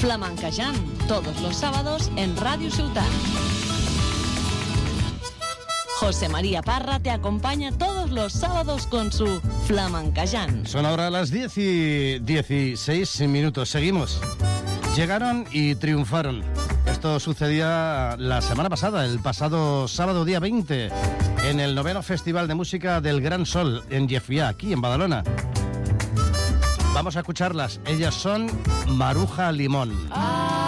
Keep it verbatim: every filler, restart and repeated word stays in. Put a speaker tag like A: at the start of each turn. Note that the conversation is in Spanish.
A: Flamencayán, todos los sábados en Radio Ciutat. José María Parra te acompaña todos los sábados con su Flamencayán.
B: Son ahora las diez y dieciséis minutos. Seguimos. Llegaron y triunfaron. Esto sucedía la semana pasada, el pasado sábado día veinte, en el noveno Festival de Música del Gran Sol, en Llefià, aquí en Badalona. Vamos a escucharlas. Ellas son Maruja Limón. Ah.